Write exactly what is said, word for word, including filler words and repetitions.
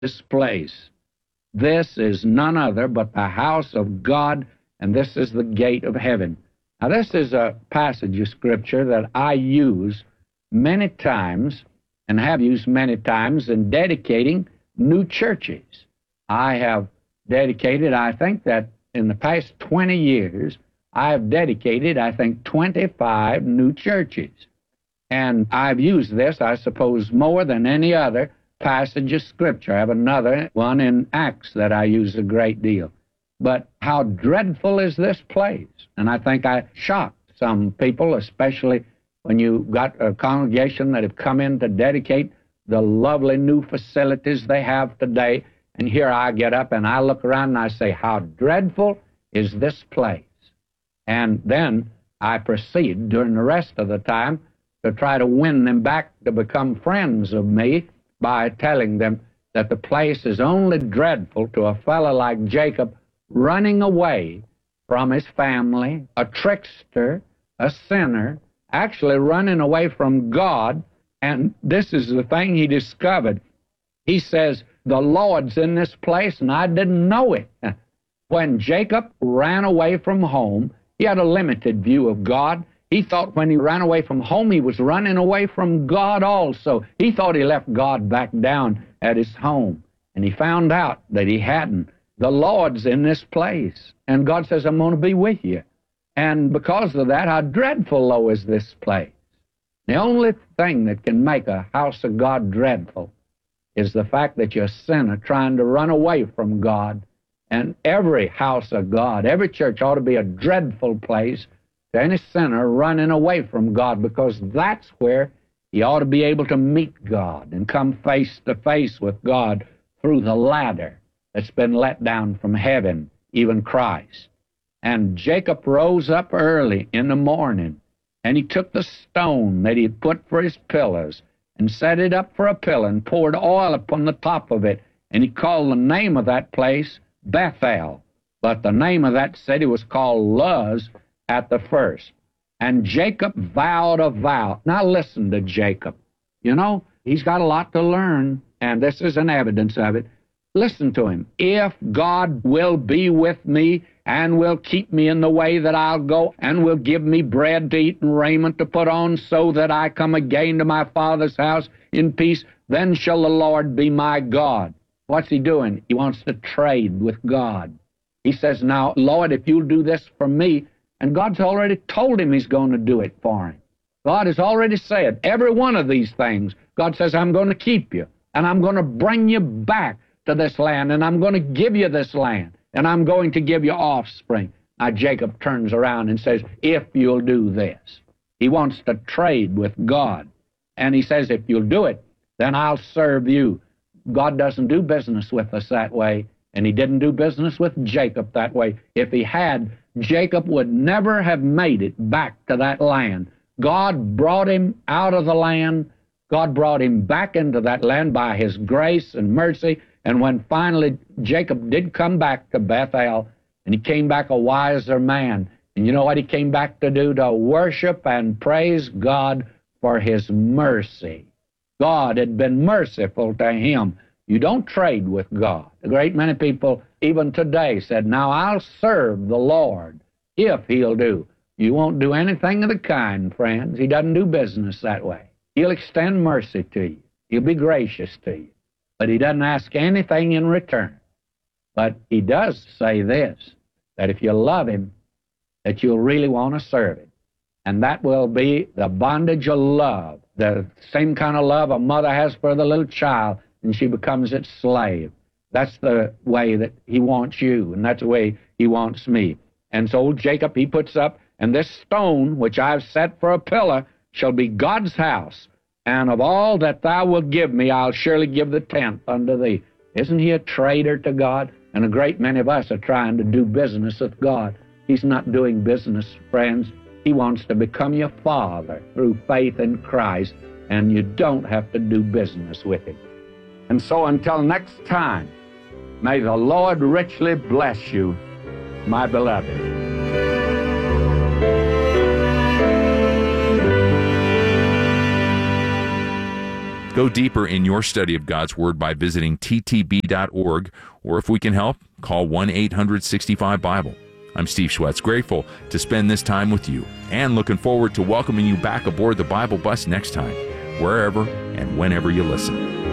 this place. This is none other but the house of God, and this is the gate of heaven. Now, this is a passage of Scripture that I use many times and have used many times in dedicating new churches. I have dedicated, I think that in the past twenty years, I have dedicated, I think, twenty-five new churches. And I've used this, I suppose, more than any other passage of Scripture. I have another one in Acts that I use a great deal. But how dreadful is this place? And I think I shocked some people, especially when you got a congregation that have come in to dedicate the lovely new facilities they have today. And here I get up and I look around and I say, how dreadful is this place? And then I proceed during the rest of the time to try to win them back to become friends of me by telling them that the place is only dreadful to a fellow like Jacob running away from his family, a trickster, a sinner, actually running away from God. And this is the thing he discovered. He says, the Lord's in this place, and I didn't know it. When Jacob ran away from home, he had a limited view of God. He thought when he ran away from home, he was running away from God also. He thought he left God back down at his home, and he found out that he hadn't. The Lord's in this place, and God says, I'm going to be with you. And because of that, how dreadful, though, is this place? The only thing that can make a house of God dreadful is the fact that you're a sinner trying to run away from God. And every house of God, every church ought to be a dreadful place to any sinner running away from God, because that's where he ought to be able to meet God and come face to face with God through the ladder that's been let down from heaven, even Christ. And Jacob rose up early in the morning, and he took the stone that he had put for his pillars and set it up for a pillar and poured oil upon the top of it. And he called the name of that place Bethel, but the name of that city was called Luz at the first. And Jacob vowed a vow. Now listen to Jacob. You know, he's got a lot to learn, and this is an evidence of it. Listen to him. If God will be with me and will keep me in the way that I'll go, and will give me bread to eat and raiment to put on, so that I come again to my father's house in peace, then shall the Lord be my God. What's he doing? He wants to trade with God. He says, now, Lord, if you'll do this for me, and God's already told him he's going to do it for him. God has already said every one of these things. God says, I'm going to keep you, and I'm going to bring you back to this land, and I'm going to give you this land, and I'm going to give you offspring. Now, Jacob turns around and says, if you'll do this. He wants to trade with God. And he says, if you'll do it, then I'll serve you. God doesn't do business with us that way, and he didn't do business with Jacob that way. If he had, Jacob would never have made it back to that land. God brought him out of the land. God brought him back into that land by his grace and mercy. And when finally Jacob did come back to Bethel, and he came back a wiser man, and you know what he came back to do? To worship and praise God for his mercy. God had been merciful to him. You don't trade with God. A great many people, even today, said, now I'll serve the Lord if he'll do. You won't do anything of the kind, friends. He doesn't do business that way. He'll extend mercy to you. He'll be gracious to you. But he doesn't ask anything in return. But he does say this, that if you love him, that you'll really want to serve him. And that will be the bondage of love, the same kind of love a mother has for the little child, and she becomes its slave. That's the way that he wants you, and that's the way he wants me. And so old Jacob, he puts up, and this stone which I've set for a pillar shall be God's house. And of all that thou wilt give me, I'll surely give the tenth unto thee. Isn't he a traitor to God? And a great many of us are trying to do business with God. He's not doing business, friends. He wants to become your father through faith in Christ, and you don't have to do business with him. And so until next time, may the Lord richly bless you, my beloved. Go deeper in your study of God's Word by visiting t t b dot org, or if we can help, call one eight hundred sixty-five Bible. I'm Steve Schwetz, grateful to spend this time with you, and looking forward to welcoming you back aboard the Bible bus next time, wherever and whenever you listen.